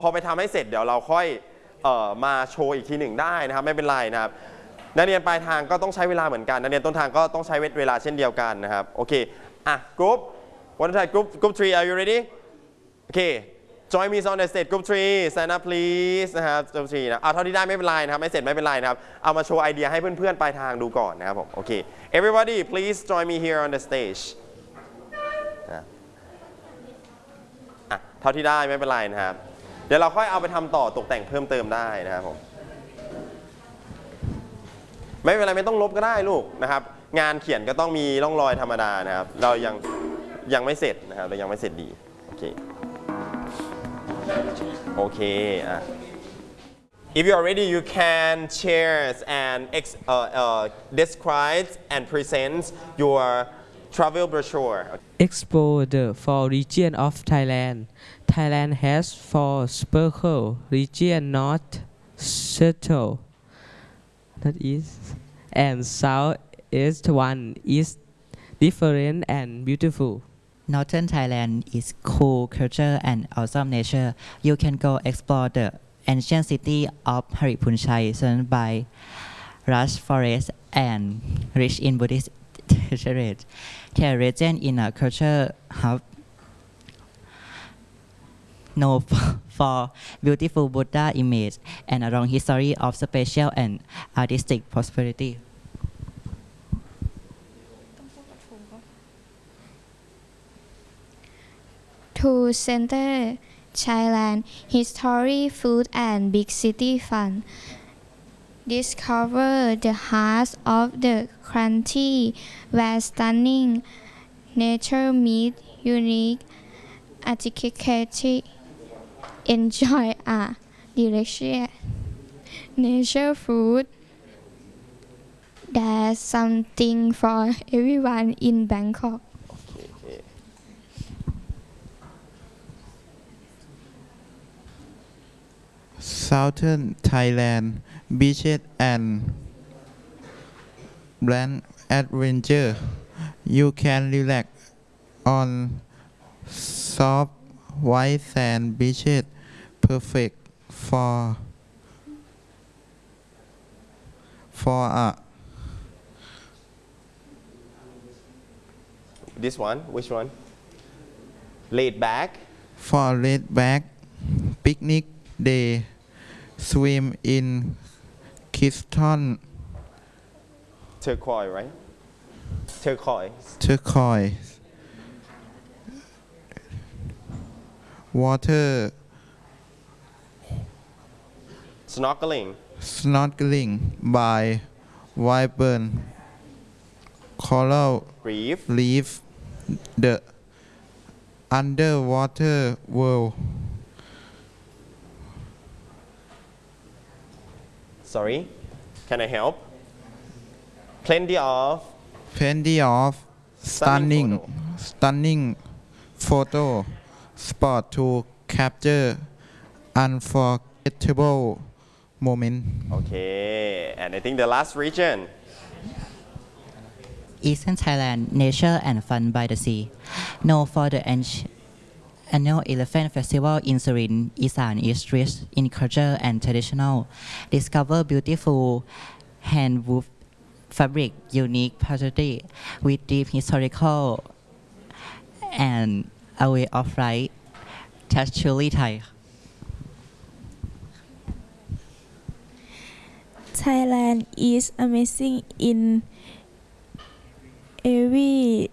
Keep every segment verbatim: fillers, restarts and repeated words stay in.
พอไปทำให้เสร็จเดี๋ยวเราค่อยเอ่อมาโชว์อีกทีหนึ่งได้นะครับไม่เป็นไรนะครับนักเรียนปลายทางก็ต้องใช้เวลาเหมือนกันนักเรียนต้นทางก็ต้องใช้เวลาเช่นเดียวกันนะครับโอเคอ่ะกรุ๊ปวันที่กรุ๊ปกรุ๊ป three are you ready โอเค join me on the stage group three stand up please นะครับ group three นะเอาเท่าที่ได้ไม่เป็นไรนะครับไม่เสร็จไม่เป็นไรนะครับเอามาโชว์ไอเดียให้เพื่อนๆปลายทางดูก่อนนะครับผมโอเค everybody please join me here on the stage อ่ะเท่าที่ได้ไม่เป็นไรนะครับเดี๋ยวเราค่อยเอาไปทำต่อตกแต่งเพิ่มเติมได้นะครับผมไม่เป็นไรไม่ต้องลบก็ได้ลูกนะครับงานเขียนก็ต้องมีร่องรอยธรรมดานะครับเรายังยังไม่เสร็จนะครับเรายังไม่เสร็จดีโอเคโอเคอ่ะ if you are ready you can share and ex, uh, uh, describe and present your travel brochure Explore the four regions of Thailand. Thailand has four sparkle region north, central, that is, and south east. One is different and beautiful. Northern Thailand is cool culture and awesome nature. You can go explore the ancient city of Hariphunchai, surrounded by lush forest and rich in Buddhist heritage. The region in a culture hub known for beautiful Buddha image and a long history of spiritual and artistic prosperity. To center Thailand, history, food, and big city fun. Discover the heart of the country where stunning nature meets unique architecture. Enjoy a delicious nature food. There's something for everyone in Bangkok. Southern Thailand beaches and land adventure. You can relax on soft white sand beaches, perfect for for a this one which one laid back for laid back picnic day. Swim in Keystone turquoise right turquoise turquoise water snorkeling snorkeling by vibrant coral reef reef the underwater world. Sorry, can I help? Plenty of plenty of stunning stunning stunning photo spot to capture unforgettable moment. Okay, and I think the last region. Eastern Thailand, nature and fun by the sea. Known for the annual Elephant Festival in Surin, Isan is rich in culture and traditional. Discover beautiful hand-woven fabric, unique pottery with deep historical and a way of life. That's truly Thai. Thailand is amazing in every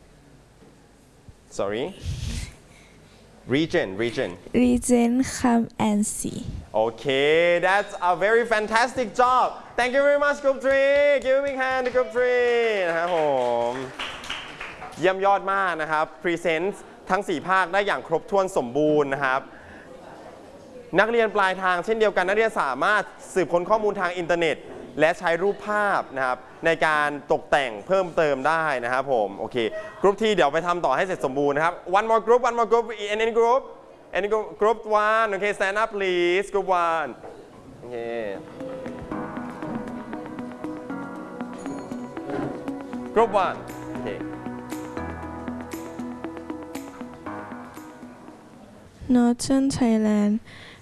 Sorry. Region, region. region. Come and see. Okay, that's a very fantastic job. Thank you very much, Group three. Give a big hand to Group three. นะครับผมเยี่ยมยอดมากนะครับ Present ทั้งสี่ภาคได้อย่างครบถ้วนสมบูรณ์นะครับ นักเรียนปลายทางเช่นเดียวกันนักเรียนสามารถสืบค้นข้อมูลทางอินเทอร์เน็ตและใช้รูปภาพนะครับในการตกแต่งเพิ่มเติมได้นะครับผมโอเคกรุ๊ปที่เดี๋ยวไปทำต่อให้เสร็จสมบูรณ์นะครับ one more group one more group in any group any group group one okay stand up please group one okay group one okay Northern Thailand